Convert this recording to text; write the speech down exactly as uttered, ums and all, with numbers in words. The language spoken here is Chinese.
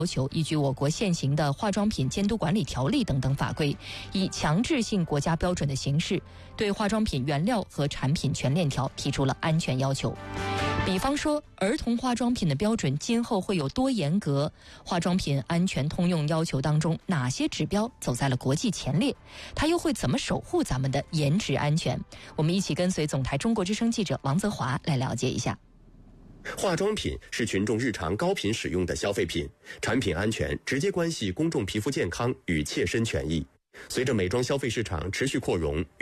要求依据我国现行的化妆品监督管理条例等等法规，以强制性国家标准的形式，对化妆品原料和产品全链条提出了安全要求。比方说，儿童化妆品的标准今后会有多严格？化妆品安全通用要求当中，哪些指标走在了国际前列？它又会怎么守护咱们的颜值安全？我们一起跟随总台中国之声记者王泽华来了解一下。 化妆品是群众日常高频使用的消费品，产品安全直接关系公众皮肤健康与切身权益。随着美妆消费市场持续扩容，